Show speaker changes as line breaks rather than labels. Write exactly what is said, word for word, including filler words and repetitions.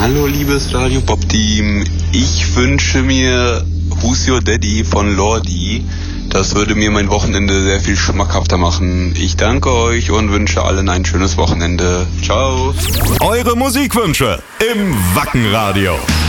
Hallo liebes Radio Pop Team, ich wünsche mir Who's Your Daddy von Lordi. Das würde mir mein Wochenende sehr viel schmackhafter machen. Ich danke euch und wünsche allen ein schönes Wochenende. Ciao.
Eure Musikwünsche im Wackenradio.